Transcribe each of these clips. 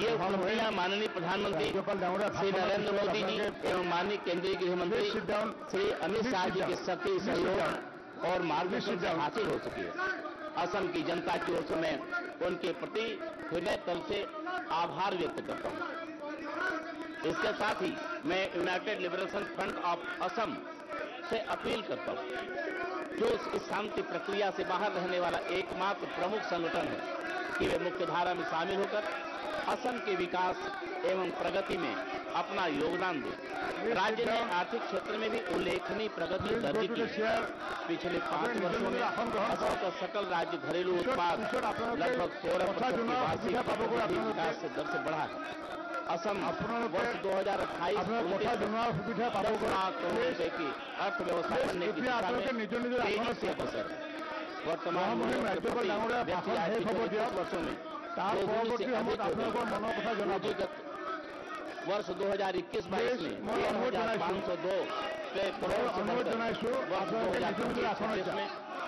ये उपलब्धियां माननीय प्रधानमंत्री श्री नरेंद्र मोदी जी एवं माननीय केंद्रीय गृह मंत्री श्री अमित शाह जी के सक्रिय सहयोग और मार्गदर्शन से हासिल हो सकी है। असम की जनता की ओर से मैं उनके प्रति हृदय तल से आभार व्यक्त करता हूं। इसके साथ ही मैं United liberation front of Assam से अपील करता हूं, जो इस शांति प्रक्रिया से बाहर रहने वाला एकमात्र प्रमुख संगठन है, कि वे मुख्यधारा में शामिल होकर असम के विकास एवं प्रगति में अपना योगदान दें। राज्य ने आर्थिक क्षेत्र में भी उल्लेखनीय प्रगति दर्ज की है। पिछले 5 वर्षों में असम का सकल राज्य घरेलू उत्पाद लगभग 16% की वार्षिक विकास से दर से बढ़ा है। असम वर्ष 2028 10 लाख करोड़ रुपए की अर्थव्यवस्था बनने की दिशा में तेजी से अग्रसर है। वर्तमान वर्षों में वर्ष 2021-22 में 3,502 करोड़ से बढ़कर वर्ष 2025 में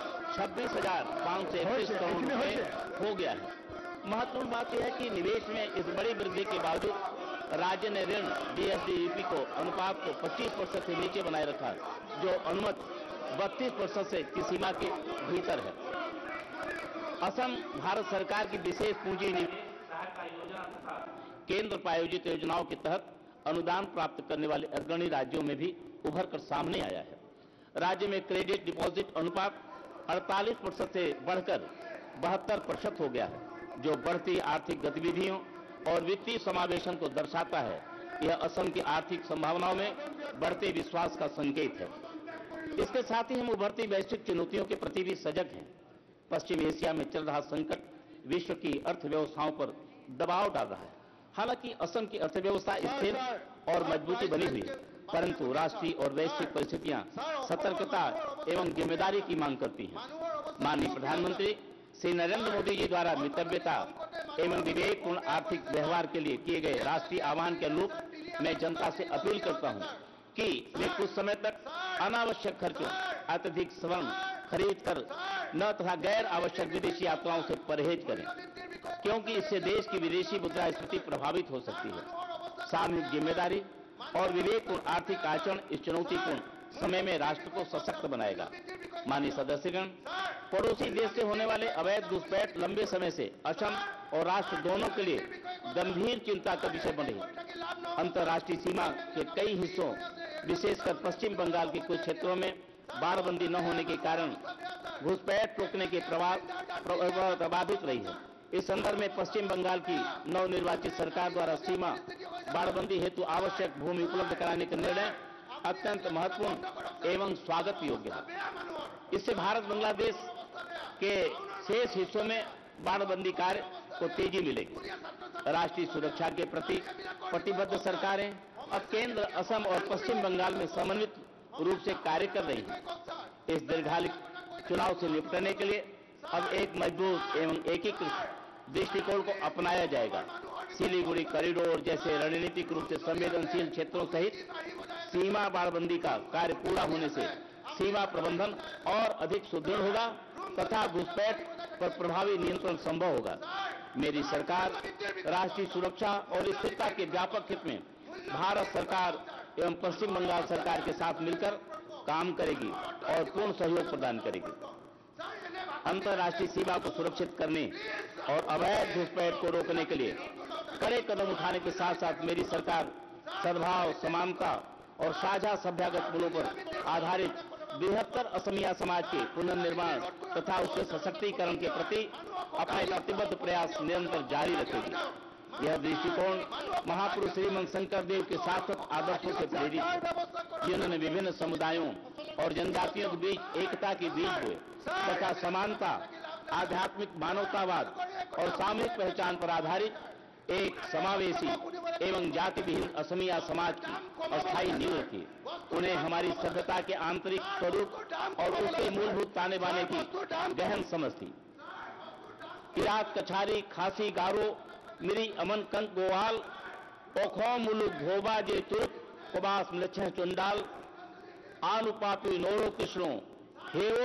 26,531 करोड़ रुपए हो गया है। महत्वपूर्ण बात यह है कि निवेश में इस बड़ी वृद्धि के बावजूद राज्य ने ऋण जीएसडीपी को अनुपात को 25% से नीचे बनाए रखा, जो अनुमत 32% से की सीमा के भीतर है। असम भारत सरकार की विशेष पूंजी निवेश सहायता योजना तथा केंद्र प्रायोजित योजनाओं के तहत अनुदान प्राप्त करने वाले अग्रणी राज्यों में भी उभर कर सामने आया है। राज्य में क्रेडिट डिपॉजिट अनुपात 48% से बढ़कर 72% हो गया है, जो बढ़ती आर्थिक गतिविधियों और वित्तीय समावेशन को दर्शाता है। यह असम की आर्थिक संभावनाओं में बढ़ते विश्वास का संकेत है। इसके साथ ही हम उभरती वैश्विक चुनौतियों के प्रति भी सजग हैं। पश्चिम एशिया में चल रहा संकट विश्व की अर्थव्यवस्थाओं पर दबाव डाल रहा है। हालांकि असम की अर्थव्यवस्था स्थिर और मजबूती बनी हुई है, परंतु राष्ट्रीय और वैश्विक परिस्थितियां सतर्कता एवं जिम्मेदारी की मांग करती हैं। माननीय प्रधानमंत्री श्री नरेंद्र मोदी जी द्वारा मितव्यता एवं विवेकपूर्ण आर्थिक व्यवहार के लिए किए गए राष्ट्रीय आह्वान के अनुरूप मैं जनता से अपील करता हूं कि वे कुछ समय तक अनावश्यक खर्चों, अत्यधिक श्रम खरीद कर न तथा गैर आवश्यक विदेशी यात्राओं से परहेज करें, क्योंकि इससे देश की विदेशी मुद्रा स्थिति प्रभावित हो सकती है। सामूहिक जिम्मेदारी और विवेकपूर्ण आर्थिक आचरण इस चुनौतीपूर्ण समय में राष्ट्र को सशक्त बनाएगा। माननीय सदस्यगण, पड़ोसी देश से होने वाले अवैध घुसपैठ लंबे समय से असम और राष्ट्र दोनों के लिए गंभीर चिंता का विषय बन रही है। अंतर्राष्ट्रीय सीमा के कई हिस्सों, विशेषकर पश्चिम बंगाल के कुछ क्षेत्रों में बाड़बंदी न होने के कारण घुसपैठ रोकने के प्रभावित रही है। इस संदर्भ में पश्चिम बंगाल की नवनिर्वाचित सरकार द्वारा सीमा बाड़बंदी हेतु आवश्यक भूमि उपलब्ध कराने का निर्णय अत्यंत महत्वपूर्ण एवं स्वागत योग्य है। इससे भारत बांग्लादेश के शेष हिस्सों में बाड़बंदी कार्य को तेजी मिलेगी। राष्ट्रीय सुरक्षा के प्रति प्रतिबद्ध सरकारें अब केंद्र, असम और पश्चिम बंगाल में समन्वित रूप से कार्य कर रही हैं। इस दीर्घकालिक चुनाव से निपटने के लिए अब एक मजबूत एवं एकीकृत दृष्टिकोण को अपनाया जाएगा। सिलीगुड़ी कॉरिडोर जैसे रणनीतिक रूप से संवेदनशील क्षेत्रों सहित सीमा बाड़बंदी का कार्य पूरा होने से सीमा प्रबंधन और अधिक सुदृढ़ होगा तथा घुसपैठ पर प्रभावी नियंत्रण संभव होगा। मेरी सरकार राष्ट्रीय सुरक्षा और स्थिरता के व्यापक हित में भारत सरकार एवं पश्चिम बंगाल सरकार के साथ मिलकर काम करेगी और पूर्ण सहयोग प्रदान करेगी। अंतर्राष्ट्रीय सीमा को सुरक्षित करने और अवैध घुसपैठ को रोकने के लिए कड़े कदम उठाने के साथ साथ मेरी सरकार सद्भाव, समानता और साझा सभ्यगत मूल्यों पर आधारित बृहत्तर असमिया समाज के पुनर्निर्माण तथा उसके सशक्तिकरण के प्रति अपने प्रतिबद्ध प्रयास निरंतर जारी रखेगी। यह दृष्टिकोण महापुरुष श्रीमंत शंकरदेव के शाश्वत आदर्शों से प्रेरित है, जिन्होंने विभिन्न समुदायों और जनजातियों के बीच एकता के बीज बोए तथा समानता, आध्यात्मिक मानवतावाद और सामूहिक पहचान पर आधारित एक समावेशी एवं जाति विहीन असमिया समाज की अस्थायी नींव रखी। उन्हें हमारी सभ्यता के आंतरिक स्वरूप और उसके मूलभूत ताने बाने की गहन समझ थी। किरात, कछारी, खासी, गारो, मिरी, अमन, कंक, गोवाल, ओखो, मुलुक, धोबा, जे तुर्क, कबास, मलच्छह, चुंडाल, आनुपापी, नोरो, कृष्णो, हेवो